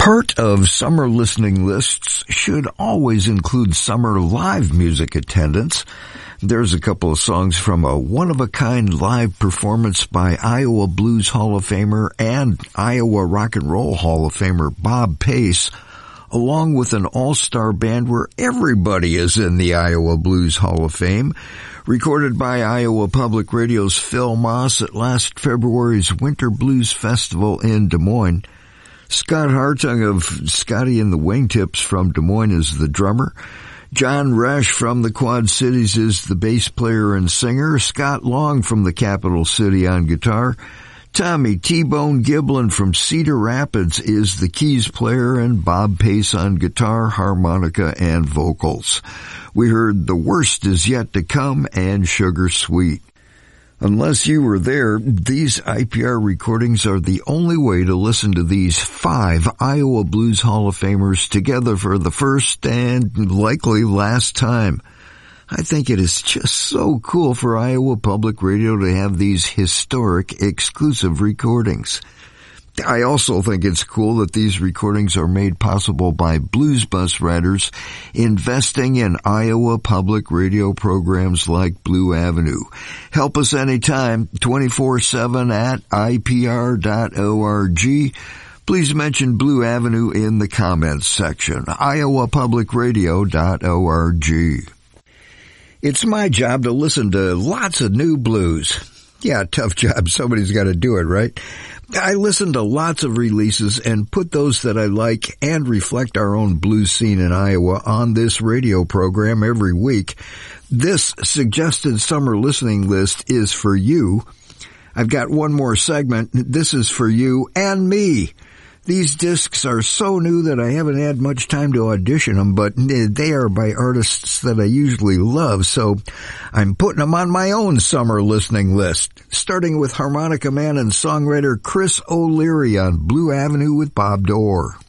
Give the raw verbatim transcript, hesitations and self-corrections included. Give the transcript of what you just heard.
Part of summer listening lists should always include summer live music attendance. There's a couple of songs from a one-of-a-kind live performance by Iowa Blues Hall of Famer and Iowa Rock and Roll Hall of Famer Bob Pace, along with an all-star band where everybody is in the Iowa Blues Hall of Fame, recorded by Iowa Public Radio's Phil Moss at last February's Winter Blues Festival in Des Moines. Scott Hartung of Scotty and the Wingtips from Des Moines is the drummer. John Resch from the Quad Cities is the bass player and singer. Scott Long from the Capital City on guitar. Tommy T-Bone Giblin from Cedar Rapids is the keys player, and Bob Pace on guitar, harmonica, and vocals. We heard The Worst Is Yet to Come and Sugar Sweet. Unless you were there, these I P R recordings are the only way to listen to these five Iowa Blues Hall of Famers together for the first and likely last time. I think it is just so cool for Iowa Public Radio to have these historic exclusive recordings. I also think it's cool that these recordings are made possible by Blues Bus Riders investing in Iowa Public Radio programs like Blue Avenue. Help us anytime, twenty-four seven at I P R dot org. Please mention Blue Avenue in the comments section, iowa public radio dot org. It's my job to listen to lots of new blues. Yeah, tough job. Somebody's got to do it, right? I listen to lots of releases and put those that I like and reflect our own blues scene in Iowa on this radio program every week. This suggested summer listening list is for you. I've got one more segment. This is for you and me. These discs are so new that I haven't had much time to audition them, but they are by artists that I usually love, so I'm putting them on my own summer listening list, starting with harmonica man and songwriter Chris O'Leary on Blue Avenue with Bob Dorr.